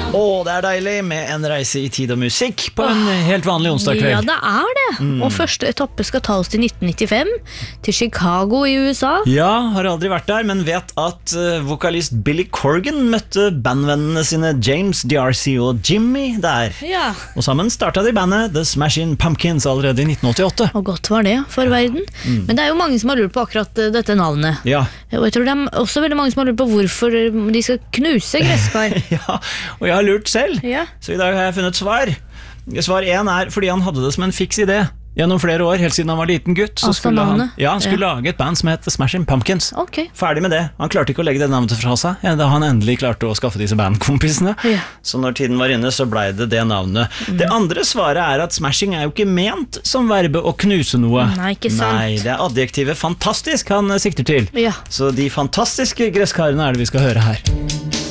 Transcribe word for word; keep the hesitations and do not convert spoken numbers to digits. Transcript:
Åh, det er deilig med en reise i tid og musikk på en helt vanlig onsdag kveld. Ja, det er det. Mm. Og første etappe skal ta oss til nitten nittifem, til Chicago i U S A. Ja, har aldri vært der, men vet at uh, vokalist Billy Corgan møtte bandvennene sine James D'Arcy og Jimmy der. Ja. Og sammen startet de bandet The Smashing Pumpkins allerede i nitten åttiåtte. Og godt var det for verden. Mm. Men det er jo mange som har lurt på akkurat uh, dette navnet. Ja. Og jeg tror det er også veldig mange som har lurt på hvorfor de skal knuse gresskar. Ja, og jeg har lurt selv, ja. Så i dag har jeg funnet svar. Svar én er fordi han hadde det som en fiks idé. Gjennom flere år, helt siden han var liten gutt, så altså skulle han, ja, han skulle ja. lage et band som het The Smashing Pumpkins. Okay. Ferdig med det. Han klarte ikke å legge det navnet fra seg, ja, da han endelig klarte å skaffe disse bandkompisene. Ja. Så når tiden var inne, så ble det det navnet. Mm. Det andre svaret er at smashing er jo ikke ment som verbet å knuse noe. Nei, ikke sant. Nei, det er adjektivet fantastisk han sikter til. Ja. Så de fantastiske gresskarene er det vi skal høre her.